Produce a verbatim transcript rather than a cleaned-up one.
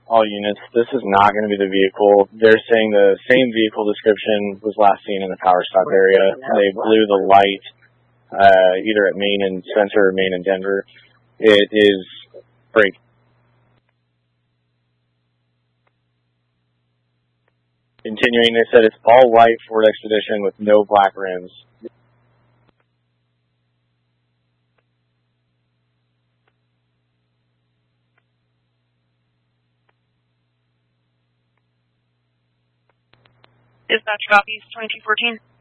all units, this is not going to be the vehicle. They're saying the same vehicle description was last seen in the power stop area. They blew the light uh, either at Main and Spencer or Main and Denver. It is break. Continuing, they said it's all white Ford Expedition with no black rims. Dispatch copies, twenty-two fourteen.